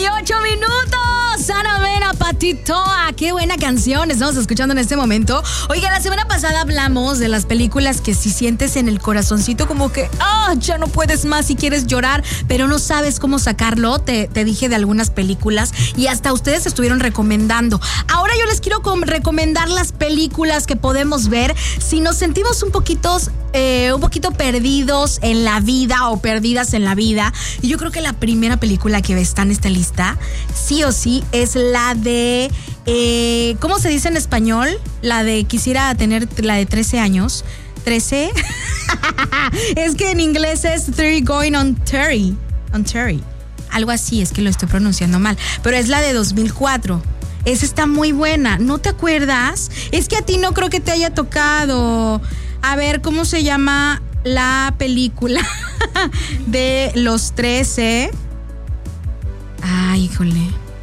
38 minutos. Ana Mena, Patitoa. Qué buena canción estamos escuchando en este momento. Oiga, la semana pasada hablamos de las películas que si sientes en el corazoncito como que ya no puedes más y quieres llorar, pero no sabes cómo sacarlo. Te dije de algunas películas y hasta ustedes estuvieron recomendando. Ahora yo les quiero recomendar las películas que podemos ver si nos sentimos un poquito perdidos en la vida o perdidas en la vida. Y yo creo que la primera película que está en esta lista, sí o sí, es la de ¿cómo se dice en español? La de quisiera tener la de 13 años. 13. Es que en inglés es 30 going on 30. Algo así, es que lo estoy pronunciando mal. Pero es la de 2004. Esa está muy buena. ¿No te acuerdas? Es que a ti no creo que te haya tocado. A ver, ¿cómo se llama la película de los 13? Ay, híjole.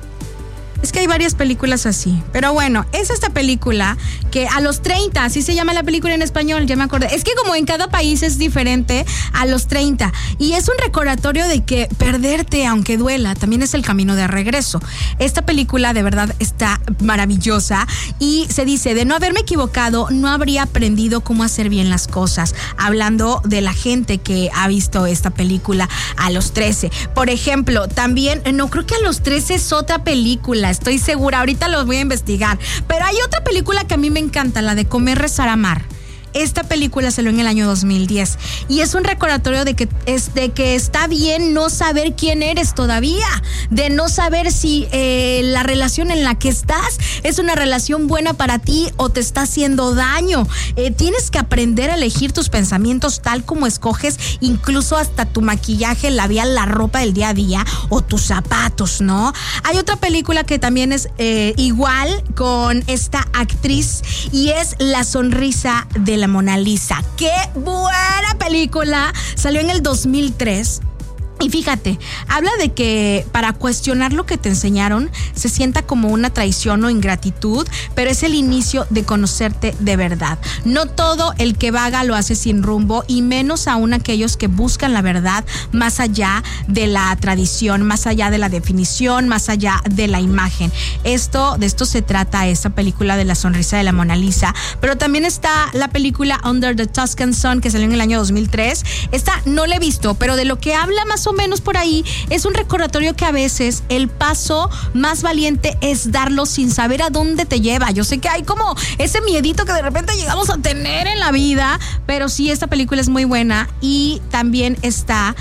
Es que hay varias películas así. Pero bueno, es esta película que a los 30, así se llama la película en español, ya me acordé. Es que como en cada país es diferente, a los 30. Y es un recordatorio de que perderte, aunque duela, también es el camino de regreso. Esta película de verdad está maravillosa y se dice, de no haberme equivocado, no habría aprendido cómo hacer bien las cosas. Hablando de la gente que ha visto esta película a los 13. Por ejemplo, también, no creo que a los 13 es otra película. Estoy segura, ahorita los voy a investigar. Pero hay otra película que a mí me encanta, la de Comer, Rezar, Amar. Esta película salió en el año 2010 y es un recordatorio de que está bien no saber quién eres todavía, de no saber si la relación en la que estás es una relación buena para ti o te está haciendo daño. Tienes que aprender a elegir tus pensamientos tal como escoges, incluso hasta tu maquillaje labial, la ropa del día a día o tus zapatos, ¿no? Hay otra película que también es igual con esta actriz y es La sonrisa de la Mona Lisa. ¡Qué buena película! Salió en el 2003. Y fíjate, habla de que para cuestionar lo que te enseñaron se sienta como una traición o ingratitud, pero es el inicio de conocerte de verdad. No todo el que vaga lo hace sin rumbo y menos aún aquellos que buscan la verdad más allá de la tradición, más allá de la definición, más allá de la imagen. De esto se trata esta película de La sonrisa de la Mona Lisa, pero también está la película Under the Tuscan Sun que salió en el año 2003. Esta no la he visto, pero de lo que habla más o menos por ahí es un recordatorio que a veces el paso más valiente es darlo sin saber a dónde te lleva. Yo sé que hay como ese miedito que de repente llegamos a tener en la vida, pero sí, esta película es muy buena. Y también está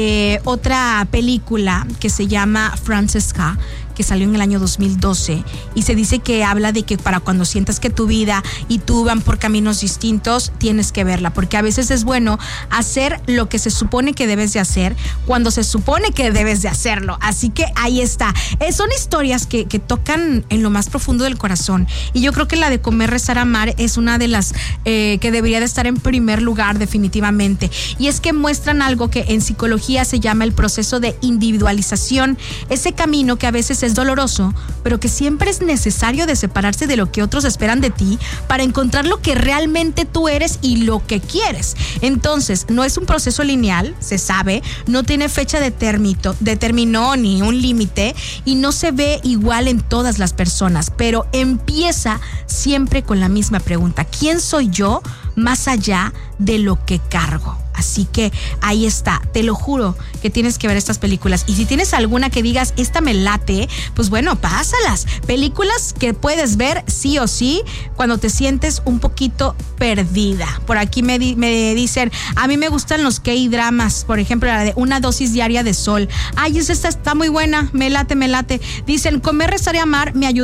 otra película que se llama Francesca, que salió en el año 2012 y se dice que habla de que para cuando sientas que tu vida y tú van por caminos distintos, tienes que verla, porque a veces es bueno hacer lo que se supone que debes de hacer cuando se supone que debes de hacerlo. Así que ahí está. Son historias que tocan en lo más profundo del corazón y yo creo que la de Comer, Rezar, Amar es una de las que debería de estar en primer lugar definitivamente, y es que muestran algo que en psicología se llama el proceso de individualización, ese camino que a veces es doloroso, pero que siempre es necesario de separarse de lo que otros esperan de ti para encontrar lo que realmente tú eres y lo que quieres. Entonces, no es un proceso lineal, se sabe, no tiene fecha de término ni un límite y no se ve igual en todas las personas, pero empieza siempre con la misma pregunta: ¿quién soy yo más allá de lo que cargo? Así que ahí está, te lo juro que tienes que ver estas películas. Y si tienes alguna que digas, esta me late, pues bueno, pásalas. Películas que puedes ver sí o sí cuando te sientes un poquito perdida. Por aquí me dicen, a mí me gustan los K-dramas, por ejemplo, la de Una dosis diaria de sol. Ay, esta está muy buena, me late. Dicen, Comer, Rezar y Amar me ayuda